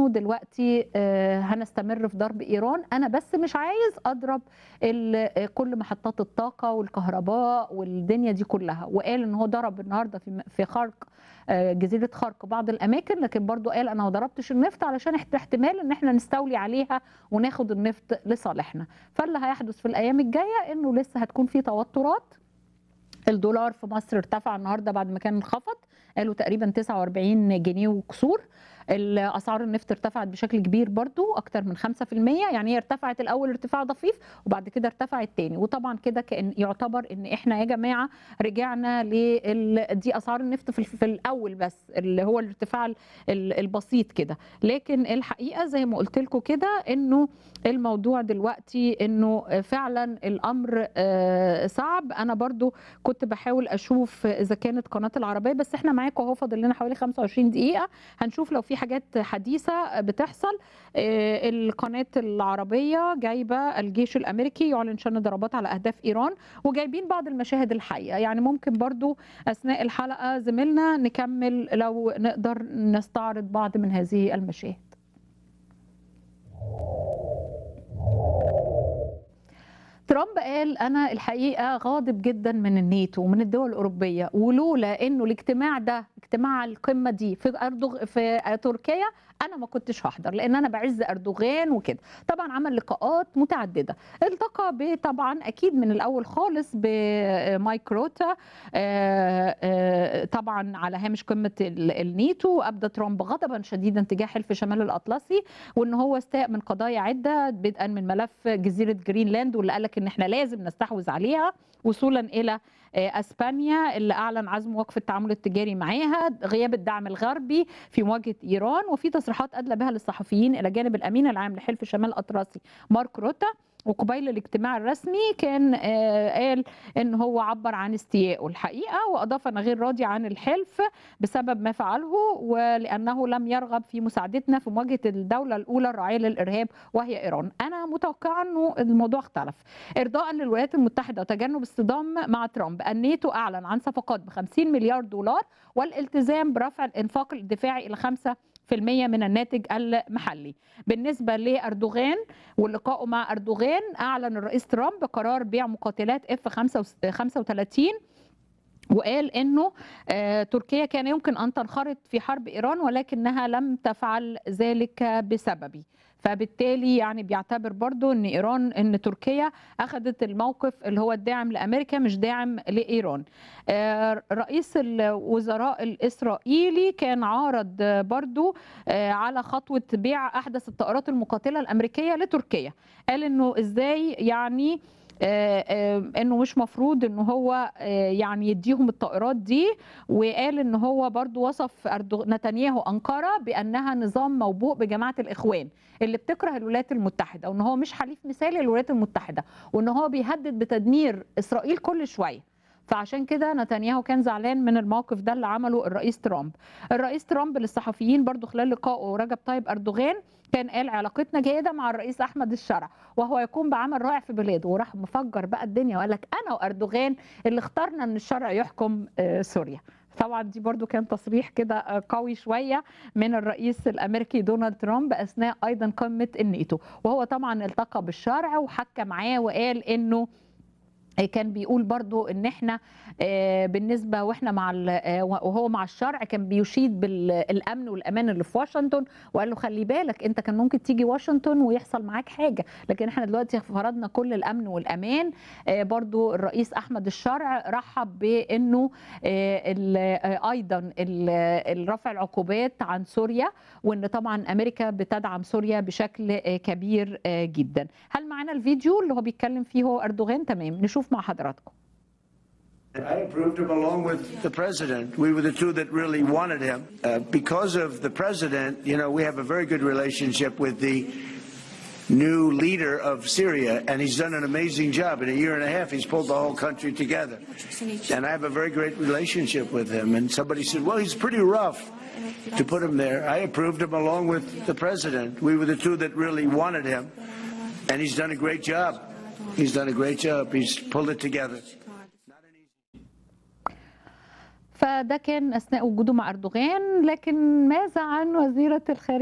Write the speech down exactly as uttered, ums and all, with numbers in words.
انه دلوقتي آه، هنستمر في ضرب ايران، انا بس مش عايز اضرب ال- كل محطات الطاقه والكهرباء والدنيا دي كلها. وقال ان هو ضرب النهارده في في خرق آه، جزيره خرق بعض الاماكن، لكن برضو قال انا ما ضربتش النفط علشان احت- احتمال ان احنا نستولي عليها وناخد النفط لصالحنا. فاللي هيحدث في الايام الجايه انه لسه هتكون في توترات. الدولار في مصر ارتفع النهارده بعد ما كان انخفض، قالوا تقريبا تسعة وأربعين جنيه وكسور. الاسعار النفط ارتفعت بشكل كبير برضو اكتر من خمسة في المية، يعني هي ارتفعت الاول ارتفاع ضفيف وبعد كده ارتفعت تاني. وطبعا كده كان يعتبر ان احنا يا جماعه رجعنا لل... دي اسعار النفط في, في الاول بس اللي هو الارتفاع ال- البسيط كده. لكن الحقيقه زي ما قلت لكم كده انه الموضوع دلوقتي انه فعلا الامر آه، صعب. انا برضو كنت بحاول اشوف اذا كانت قناه العربيه، بس احنا معاكم اهو فاضل لنا حوالي خمسة وعشرين دقيقه، هنشوف لو في حاجات حديثه بتحصل. آه، القناه العربيه جايبه الجيش الامريكي يعلن شن ضربات على اهداف ايران، وجايبين بعض المشاهد الحقيقه. يعني ممكن برضو اثناء الحلقه زميلنا نكمل لو نقدر نستعرض بعض من هذه المشاهد. ترامب قال أنا الحقيقة غاضب جدا من الناتو ومن الدول الأوروبية، ولولا إنه الاجتماع ده اجتماع القمة دي في أردوغ في تركيا أنا ما كنتش هحضر، لأن أنا بعز أردوغان وكده. طبعا عمل لقاءات متعددة، التقى ب- طبعا أكيد من الأول خالص بمايك روتا آه، آه، طبعا على هامش قمة ال- الناتو. أبدى ترامب غضبا شديدا تجاه حلف شمال الأطلسي، وان هو استاء من قضايا عده بدءا من ملف جزيره جرينلاند واللي قال لك ان احنا لازم نستحوذ عليها، وصولا الى آه، اسبانيا اللي اعلن عزم وقف التعامل التجاري معاها، غياب الدعم الغربي في مواجهه ايران. وفي تصريحات ادلى بها للصحفيين الى جانب الامين العام لحلف شمال الاطلسي مارك روتا. وقبيل الاجتماع الرسمي كان آه، قال ان هو عبر عن استيائه الحقيقه، واضاف انا غير راضي عن الحلف بسبب ما فعله، ولانه لم يرغب في مساعدتنا في مواجهه الدوله الاولى الراعيه للارهاب وهي ايران. انا متوقعه انه الموضوع اختلف. ارضاء للولايات المتحده وتجنب الصدام مع ترامب، الناتو اعلن عن صفقات ب خمسين مليار دولار والالتزام برفع الانفاق الدفاعي الى خمسة في المية من الناتج المحلي. بالنسبه لاردوغان ولقائه مع اردوغان، اعلن الرئيس ترامب قرار بيع مقاتلات اف خمسة وثلاثين، وقال انه آه، تركيا كان يمكن ان تنخرط في حرب ايران ولكنها لم تفعل ذلك بسببي. فبالتالي يعني بيعتبر برضو ان ايران ان تركيا اخذت الموقف اللي هو الداعم لامريكا مش داعم لايران. آه، رئيس الوزراء الاسرائيلي كان عارض آه، برضو آه، على خطوه بيع احدث الطائرات المقاتله الامريكيه لتركيا. قال انه ازاي يعني آه، آه، انه مش مفروض ان هو آه، يعني يديهم الطائرات دي. وقال ان هو برضو وصف أردو- نتنياهو انقره بانها نظام موبوء بجماعه الاخوان اللي بتكره الولايات المتحده، وان هو مش حليف مثالي للولايات المتحده، وان هو بيهدد بتدمير اسرائيل كل شويه. فعشان كده نتنياهو كان زعلان من الموقف ده اللي عمله الرئيس ترامب. الرئيس ترامب للصحفيين برضو خلال لقائه رجب طيب اردوغان كان قال علاقتنا جيده مع الرئيس احمد الشرع وهو يقوم بعمل رائع في بلاده، وراح مفجر بقى الدنيا وقال لك انا واردوغان اللي اخترنا ان الشرع يحكم آه، سوريا. طبعا دي برضو كان تصريح كده آه، قوي شويه من الرئيس الامريكي دونالد ترامب اثناء ايضا قمه الناتو. وهو طبعا التقى بالشرع وحكى معاه وقال انه كان بيقول برضو ان احنا آه، بالنسبه واحنا مع ال- آه، وهو مع الشرع كان بيشيد بالامن والامان اللي في واشنطن، وقال له خلي بالك انت كان ممكن تيجي واشنطن ويحصل معاك حاجه، لكن احنا دلوقتي فرضنا كل الامن والامان. آه، برضو الرئيس احمد الشرع رحب بانه آه، ال- آه، ايضا ال- ال- رفع العقوبات عن سوريا، وان طبعا امريكا بتدعم سوريا بشكل آه، كبير آه، جدا. هل معانا الفيديو اللي هو بيتكلم فيه هو اردوغان؟ تمام، نشوف مع حضراتكم. I approved him along with the president. We were the two that really wanted him. Uh, because of the president, you know, we have a very good relationship with the new leader of Syria, and he's done an amazing job. In a year and a half, he's pulled the whole country together. And I have a very great relationship with him. And somebody said, well, he's pretty rough to put him there. I approved him along with the president. We were the two that really wanted him. And he's done a great job. He's done a great job. He's pulled it together. فده كان اثناء وجوده مع اردوغان. لكن ماذا عن وزيره الخارجيه